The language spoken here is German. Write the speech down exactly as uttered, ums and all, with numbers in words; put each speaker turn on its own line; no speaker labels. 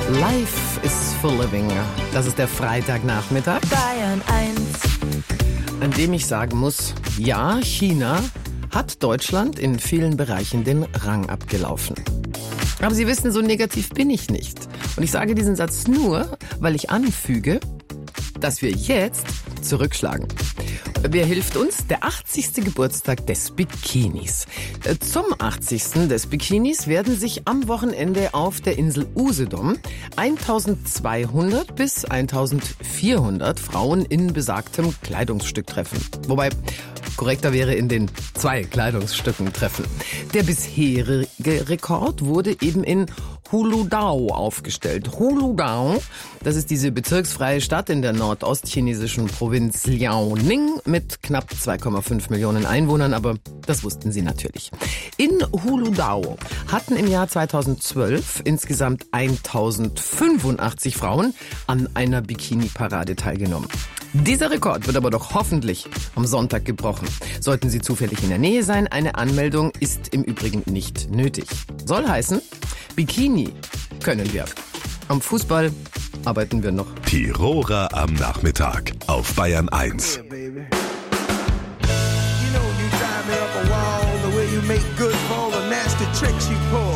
Life is for living. Das ist der Freitagnachmittag,
Bayern eins.
an dem ich sagen muss, ja, China hat Deutschland in vielen Bereichen den Rang abgelaufen. Aber Sie wissen, so negativ bin ich nicht. Und ich sage diesen Satz nur, weil ich anfüge, dass wir jetzt zurückschlagen. Wer hilft uns? Der achtzigste Geburtstag des Bikinis. Zum achtzigsten des Bikinis werden sich am Wochenende auf der Insel Usedom eintausendzweihundert bis eintausendvierhundert Frauen in besagtem Kleidungsstück treffen. Wobei korrekter wäre in den zwei Kleidungsstücken treffen. Der bisherige Rekord wurde eben in Huludao aufgestellt. Huludao, das ist diese bezirksfreie Stadt in der nordostchinesischen Provinz Liaoning mit knapp zwei Komma fünf Millionen Einwohnern, aber das wussten Sie natürlich. In Huludao hatten im Jahr zweitausendzwölf insgesamt eintausendfünfundachtzig Frauen an einer Bikini-Parade teilgenommen. Dieser Rekord wird aber doch hoffentlich am Sonntag gebrochen. Sollten Sie zufällig in der Nähe sein, eine Anmeldung ist im Übrigen nicht nötig. Soll heißen, Bikini können wir. Am Fußball arbeiten wir noch.
Tiroler am Nachmittag auf Bayern eins.
Yeah, baby. You know you drive me up a wall, the way you make good for all the nasty tricks you pull.